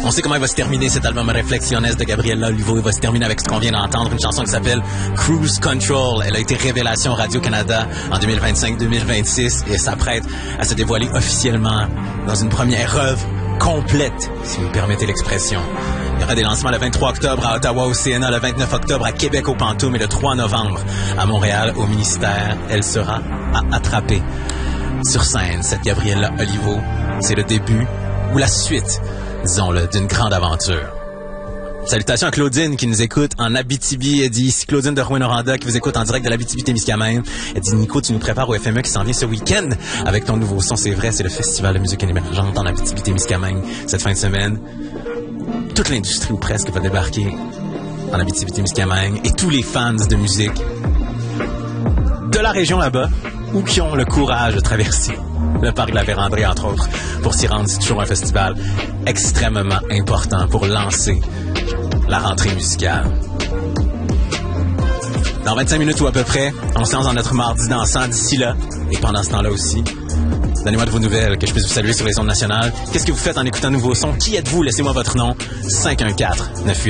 On sait comment il va se terminer cet album Reflexiones de Gabriela Olivo. Il va se terminer avec ce qu'on vient d'entendre, une chanson qui s'appelle Cruise Control. Elle a été révélation Radio-Canada en 2025-2026 et s'apprête à se dévoiler officiellement dans une première œuvre complète, si vous me permettez l'expression. Il y aura des lancements le 23 octobre à Ottawa au CNA, le 29 octobre à Québec au Pantoum et le 3 novembre à Montréal au ministère. Elle sera à attraper sur scène. Cette Gabriela Olivo, c'est le début ou la suite, disons-le, d'une grande aventure. Salutations à Claudine qui nous écoute en Abitibi. Elle dit ici Claudine de Rouyn-Noranda qui vous écoute en direct de l'Abitibi-Témiscamingue. Elle dit Nico, tu nous prépares au FME qui s'en vient ce week-end avec ton nouveau son. C'est vrai, c'est le Festival de musique émergente en Abitibi-Témiscamingue cette fin de semaine. Toute l'industrie ou presque va débarquer en Abitibi-Témiscamingue et tous les fans de musique de la région là-bas ou qui ont le courage de traverser le parc de la Vérandrée, entre autres, pour s'y rendre. C'est toujours un festival extrêmement important pour lancer la rentrée musicale. Dans 25 minutes ou à peu près, on se lance dans notre mardi dansant d'ici là. Et pendant ce temps-là aussi, donnez-moi de vos nouvelles, que je puisse vous saluer sur les ondes nationales. Qu'est-ce que vous faites en écoutant un nouveau son? Qui êtes-vous? Laissez-moi votre nom. 514-98